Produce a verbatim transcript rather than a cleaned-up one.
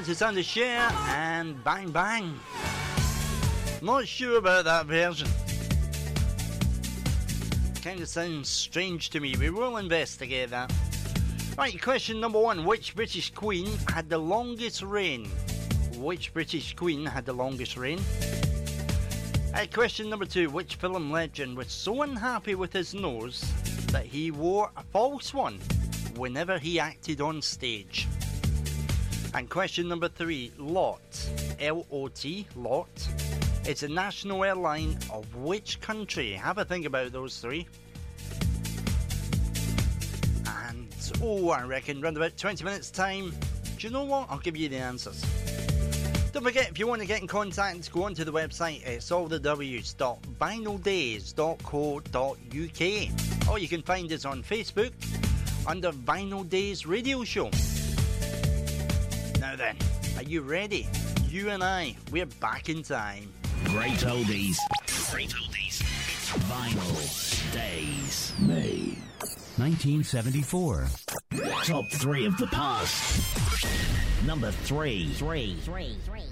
Francis and the Cher and Bang Bang. Not sure about that version. Kind of sounds strange to me. We will investigate that. Right, question number one. Which British Queen had the longest reign? Which British Queen had the longest reign? Uh, question number two. Which film legend was so unhappy with his nose that he wore a false one whenever he acted on stage? And question number three. Lot, L O T, Lot, it's a national airline of which country? Have a think about those three. And, oh, I reckon around about twenty minutes time. Do you know what? I'll give you the answers. Don't forget, if you want to get in contact, go onto the website. It's all the w's dot vinyl days dot co dot uk. Or you can find us on Facebook under Vinyl Days Radio Show. Now then, are you ready? You and I, we're back in time. Great oldies. Great oldies. Vinyl Days. May nineteen seventy-four. Top three of the past. Number three. Three. Three. Three.